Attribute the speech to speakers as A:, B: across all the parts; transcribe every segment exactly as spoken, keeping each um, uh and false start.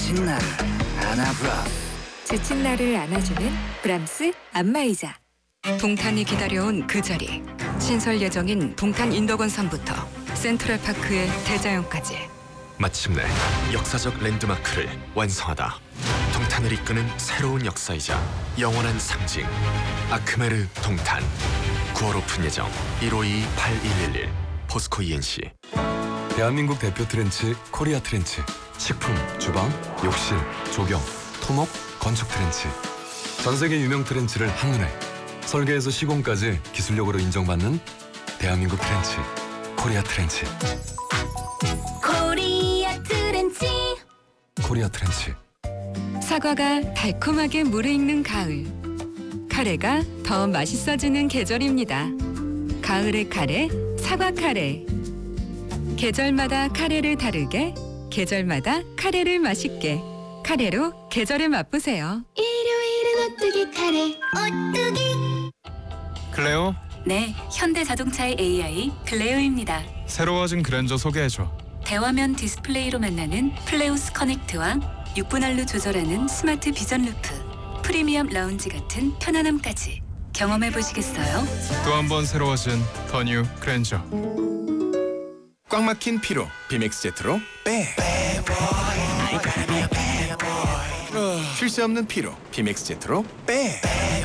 A: 지친 나를 안아브라.
B: 지친 나를 안아주는 브람스 안마의자.
C: 동탄이 기다려온 그 자리. 신설 예정인 동탄 인덕원산부터 센트럴파크의 대자연까지.
D: 마침내 역사적 랜드마크를 완성하다. 동탄을 이끄는 새로운 역사이자 영원한 상징. 아크메르 동탄. 구월 오픈 예정. 일오이이 팔일일일. 포스코 이엔씨.
E: 대한민국 대표 트렌치 코리아 트렌치. 식품, 주방, 욕실, 조경, 토목, 건축 트렌치. 전 세계 유명 트렌치를 한눈에 설계에서 시공까지 기술력으로 인정받는 대한민국 트렌치 코리아 트렌치.
B: 코리아 트렌치.
E: 코리아 트렌치.
C: 사과가 달콤하게 무르익는 가을. 카레가 더 맛있어지는 계절입니다. 가을의 카레, 사과 카레. 계절마다 카레를 다르게, 계절마다 카레를 맛있게. 카레로 계절을 맛보세요.
B: 일요일은 오뚜기 카레. 오뚜기.
F: 클레오,
G: 네, 현대자동차의 에이아이 클레오입니다.
F: 새로워진 그랜저 소개해줘.
G: 대화면 디스플레이로 만나는 플레우스 커넥트와 육 분할로 조절하는 스마트 비전 루프, 프리미엄 라운지 같은 편안함까지 경험해보시겠어요?
F: 또 한 번 새로워진 더 뉴 그랜저.
H: 꽉 막힌 피로 비맥스 제트로 빼. 쉴 새 없는 피로 비맥스 제트로 빼.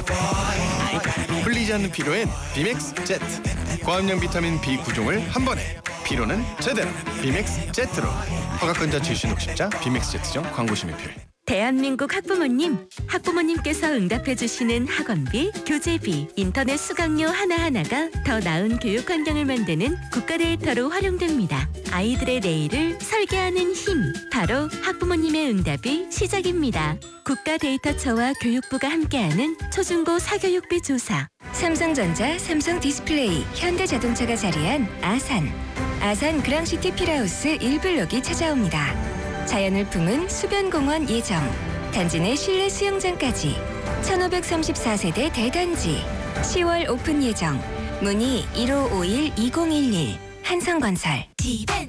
H: 풀리지 않는 피로엔 비맥스 제트. 고함량 비타민 비 구 종을 한 번에. 피로는 제대로 비맥스 제트로. 허가권자 출신 혹십자 비맥스 제트점 광고 심의필.
I: 대한민국 학부모님, 학부모님께서 응답해주시는 학원비, 교재비, 인터넷 수강료 하나하나가 더 나은 교육 환경을 만드는 국가 데이터로 활용됩니다. 아이들의 내일을 설계하는 힘, 바로 학부모님의 응답이 시작입니다. 국가 데이터처와 교육부가 함께하는 초중고 사교육비 조사.
B: 삼성전자, 삼성 디스플레이, 현대자동차가 자리한 아산. 아산 그랑시티 필하우스 일 블록이 찾아옵니다. 자연을 품은 수변공원 예정, 단지 내 실내 수영장까지 천오백삼십사 세대 대단지. 시월 오픈 예정. 문의 일오오일 이공일일. 한성건설.
I: 집엔